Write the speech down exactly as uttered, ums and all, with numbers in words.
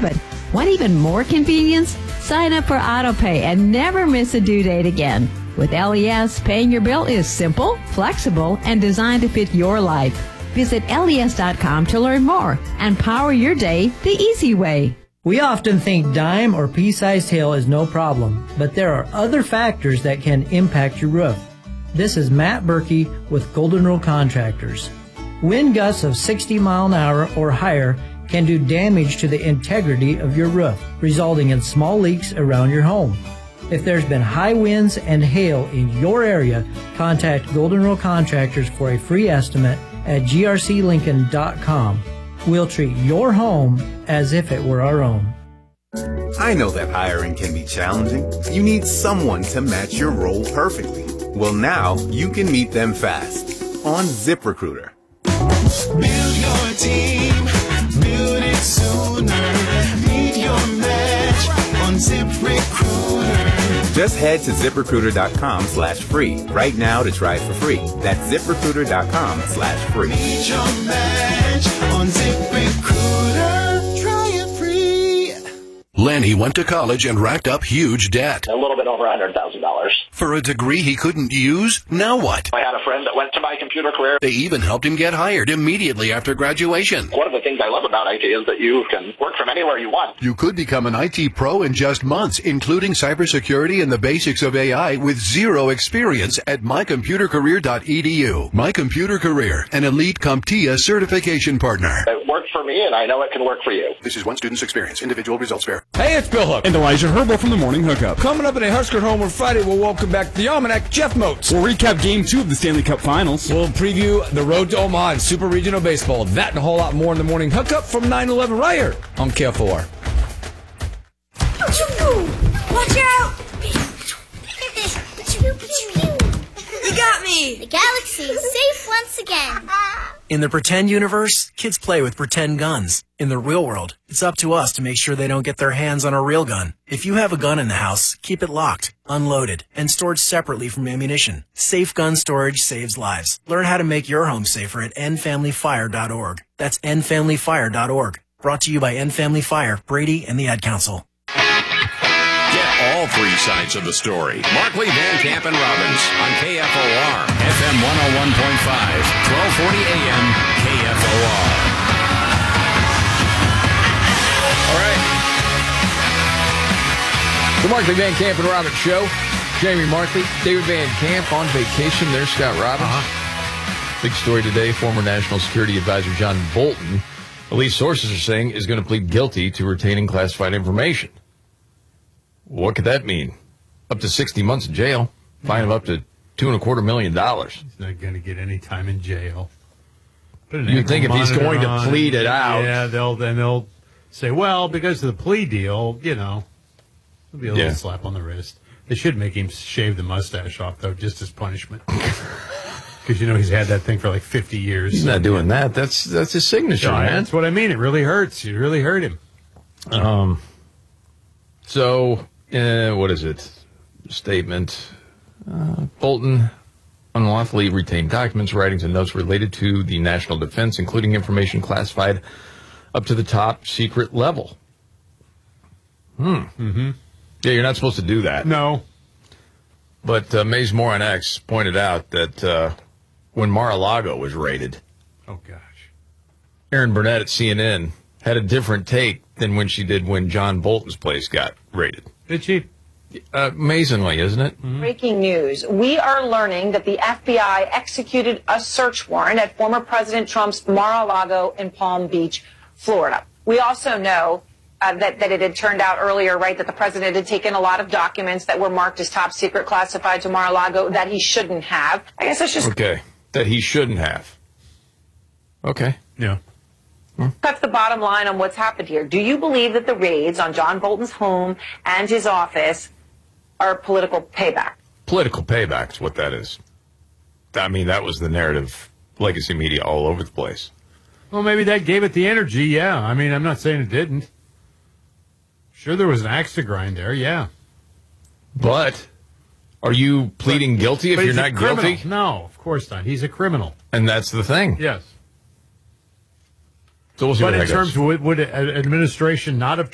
debit. Want even more convenience? Sign up for AutoPay and never miss a due date again. With L E S, paying your bill is simple, flexible, and designed to fit your life. Visit L E S dot com to learn more and power your day the easy way. We often think dime or pea-sized hail is no problem, but there are other factors that can impact your roof. This is Matt Berkey with Golden Rule Contractors. Wind gusts of sixty mile an hour or higher can do damage to the integrity of your roof, resulting in small leaks around your home. If there's been high winds and hail in your area, contact Golden Rule Contractors for a free estimate at G R C Lincoln dot com. We'll treat your home as if it were our own. I know that hiring can be challenging. You need someone to match your role perfectly. Well, now you can meet them fast on ZipRecruiter. Build your team, build it sooner. Meet your match on ZipRecruiter. Just head to ZipRecruiter.com slash free right now to try it for free. That's ZipRecruiter.com slash free. Meet your match on ZipRecruiter. Try it free. Lenny went to college and racked up huge debt. A little bit over one hundred thousand dollars. For a degree he couldn't use? Now what? I had a friend that went to my computer career. They even helped him get hired immediately after graduation. One of the things I love about I T is that you can work from anywhere you want. You could become an I T pro in just months, including cybersecurity and the basics of A I with zero experience at my computer career dot e d u. My Computer Career, an elite CompTIA certification partner. It worked for me, and I know it can work for you. This is one student's experience. Individual results vary. Hey, it's Bill Hook and Elijah Herbal from the Morning Hookup. Coming up in a Husker Homer Friday, we'll welcome back the Almanac, Jeff Moats. We'll recap Game two of the Stanley Cup Finals. We'll preview the road to Omaha and Super Regional Baseball. That and a whole lot more in the Morning Hookup from nine eleven right here on K F O R. Watch out! You got me! The galaxy is safe once again. In the pretend universe, kids play with pretend guns. In the real world, it's up to us to make sure they don't get their hands on a real gun. If you have a gun in the house, keep it locked, unloaded, and stored separately from ammunition. Safe gun storage saves lives. Learn how to make your home safer at end family fire dot org. That's end family fire dot org. Brought to you by End Family Fire, Brady, and the Ad Council. Get all three sides of the story. Markley, Van Camp, and Robbins on K F O R, F M one oh one point five, twelve forty A M, K F O R. All right. The Markley, Van Camp, and Robbins Show. Jamie Markley, David Van Camp on vacation. There's Scott Robbins. Uh-huh. Big story today. Former National Security Advisor John Bolton, at least sources are saying, is going to plead guilty to retaining classified information. What could that mean? Up to sixty months in jail, fine of up to two and a quarter million dollars. He's not going to get any time in jail. You'd think if he's going to plead it out. Yeah, they'll then they'll say, well, because of the plea deal, you know, it'll be a little Yeah. slap on the wrist. They should make him shave the mustache off, though, just as punishment. Because, you know, he's had that thing for like fifty years. He's not doing that. That's that's his signature, No, man. That's what I mean. It really hurts. You really hurt him. Um. So, uh, what is it? Statement. Uh, Bolton unlawfully retained documents, writings, and notes related to the national defense, including information classified up to the top secret level. Hmm. Mm-hmm. Yeah, you're not supposed to do that. No. But uh, Maze Moore on X pointed out that uh, when Mar-a-Lago was raided, oh gosh, Erin Burnett at C N N had a different take than when she did when John Bolton's place got raided. Did she? Uh, amazingly, isn't it? Mm-hmm. Breaking news. We are learning that the F B I executed a search warrant at former President Trump's Mar-a-Lago in Palm Beach, Florida. We also know uh, that, that it had turned out earlier, right, that the president had taken a lot of documents that were marked as top secret classified to Mar-a-Lago that he shouldn't have. I guess that's just... Okay, that he shouldn't have. Okay. Yeah. That's the bottom line on what's happened here. Do you believe that the raids on John Bolton's home and his office are political payback? Political payback is what that is. I mean, that was the narrative, legacy media all over the place. Well, maybe that gave it the energy, yeah. I mean, I'm not saying it didn't. Sure, there was an axe to grind there, yeah. But are you pleading but, guilty if but you're he's a not criminal. guilty? No, of course not. He's a criminal. And that's the thing. Yes. So we'll see but what in that terms, goes. would, would administration not have